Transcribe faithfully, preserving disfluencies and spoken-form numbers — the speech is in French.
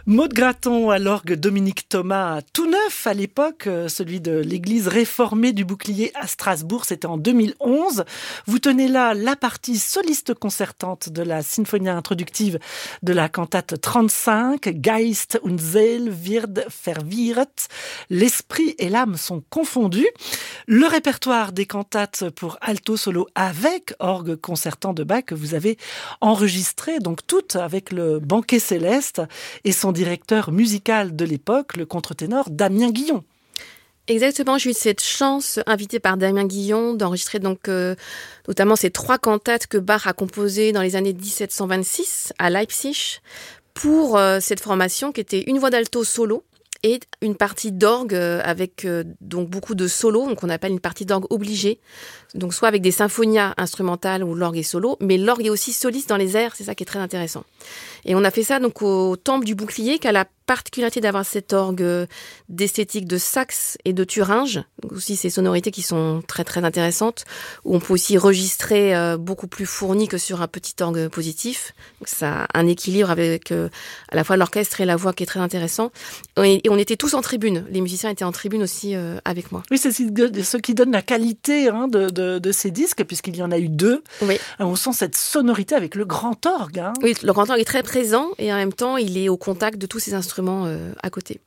Maud Graton à l'orgue, Dominique Thomas, tout neuf à l'époque, celui de l'église réformée du Bouclier à Strasbourg, c'était en deux mille onze. Vous tenez là la partie soliste concertante de la Sinfonia introductive de la cantate trente-cinq, Geist und Seele wird verwirrt. L'esprit et l'âme sont confondus. Le répertoire des cantates pour alto solo avec orgue concertant de Bach que vous avez enregistré, donc toutes avec le Banquet Céleste et son directeur musical de l'époque, le contre-ténor Damien Guillon. Exactement, j'ai eu cette chance, invitée par Damien Guillon, d'enregistrer donc euh, notamment ces trois cantates que Bach a composées dans les années dix-sept cent vingt-six à Leipzig pour euh, cette formation qui était une voix d'alto solo et une partie d'orgue avec euh, donc beaucoup de solos, donc on appelle une partie d'orgue obligée, donc soit avec des symphonias instrumentales où l'orgue est solo, mais l'orgue est aussi soliste dans les airs, c'est ça qui est très intéressant. Et on a fait ça donc au Temple du Bouclier, qui a la particularité d'avoir cette orgue d'esthétique de Saxe et de Thuringe, donc aussi ces sonorités qui sont très très intéressantes, où on peut aussi enregistrer euh, beaucoup plus fourni que sur un petit orgue positif. Donc ça a un équilibre avec euh, à la fois l'orchestre et la voix qui est très intéressant. Et, et on était tous en tribune, les musiciens étaient en tribune aussi euh, avec moi. Oui, c'est ce qui donne la qualité hein, de, de, de ces disques, puisqu'il y en a eu deux. Oui. On sent cette sonorité avec le grand orgue. Hein. Oui, le grand orgue est très présent et en même temps, il est au contact de tous ces instruments euh, à côté.